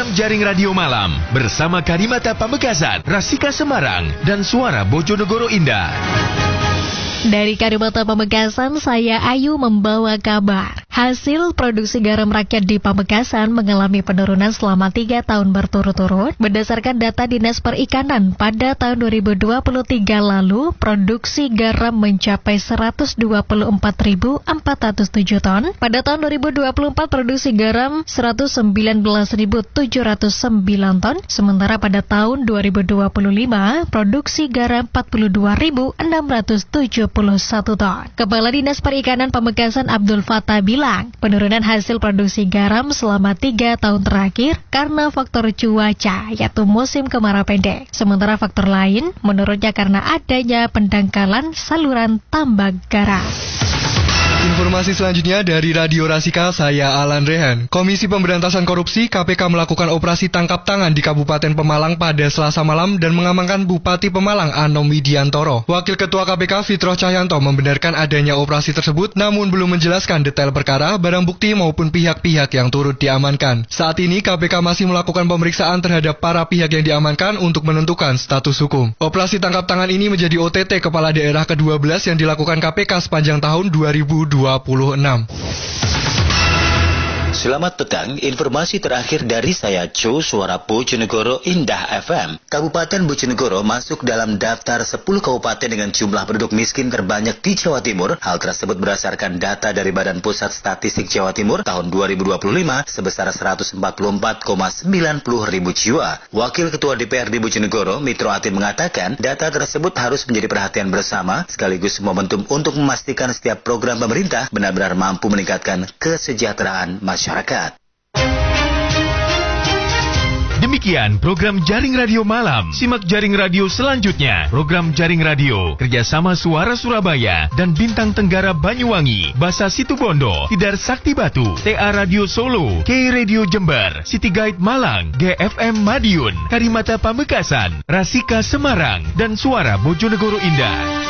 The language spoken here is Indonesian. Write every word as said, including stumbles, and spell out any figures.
program Jaring Radio Malam bersama Karimata Pamekasan, Rasika Semarang, dan Suara Bojonegoro Indah. Dari Karimata Pamekasan, saya Ayu membawa kabar. Hasil produksi garam rakyat di Pamekasan mengalami penurunan selama tiga tahun berturut-turut. Berdasarkan data Dinas Perikanan, pada tahun dua ribu dua puluh tiga lalu, produksi garam mencapai seratus dua puluh empat ribu empat ratus tujuh ton. Pada tahun dua ribu dua puluh empat, produksi garam seratus sembilan belas ribu tujuh ratus sembilan ton. Sementara pada tahun dua ribu dua puluh lima, produksi garam empat puluh dua ribu enam ratus tujuh puluh satu ton. Kepala Dinas Perikanan Pamekasan Abdul Fattah bilang, penurunan hasil produksi garam selama tiga tahun terakhir karena faktor cuaca, yaitu musim kemarau pendek. Sementara faktor lain menurutnya karena adanya pendangkalan saluran tambak garam. Informasi selanjutnya dari Radio Rasika, saya Alan Rehan. Komisi Pemberantasan Korupsi K P K melakukan operasi tangkap tangan di Kabupaten Pemalang pada Selasa malam dan mengamankan Bupati Pemalang Anom Widiantoro. Wakil Ketua K P K Fitroh Cahyanto membenarkan adanya operasi tersebut, namun belum menjelaskan detail perkara, barang bukti maupun pihak-pihak yang turut diamankan. Saat ini K P K masih melakukan pemeriksaan terhadap para pihak yang diamankan untuk menentukan status hukum. Operasi tangkap tangan ini menjadi O T T Kepala Daerah kedua belas yang dilakukan K P K sepanjang tahun dua ribu dua puluh enam. Selamat petang, informasi terakhir dari saya Co, Suara Bojonegoro Indah F M. Kabupaten Bojonegoro masuk dalam daftar sepuluh kabupaten dengan jumlah penduduk miskin terbanyak di Jawa Timur. Hal tersebut berdasarkan data dari Badan Pusat Statistik Jawa Timur tahun dua ribu dua puluh lima sebesar seratus empat puluh empat koma sembilan puluh ribu jiwa. Wakil Ketua D P R D Bojonegoro, Mitro Atin, mengatakan data tersebut harus menjadi perhatian bersama sekaligus momentum untuk memastikan setiap program pemerintah benar-benar mampu meningkatkan kesejahteraan masyarakat. Masyarakat. Demikian program Jaring Radio Malam. Simak Jaring Radio selanjutnya. Program Jaring Radio kerjasama Suara Surabaya dan Bintang Tenggara Banyuwangi, Basa Situbondo, Tidar Sakti Batu, T A Radio Solo, K Radio Jember, City Guide Malang, G F M Madiun, Karimata Pamekasan, Rasika Semarang, dan Suara Bojonegoro Indah.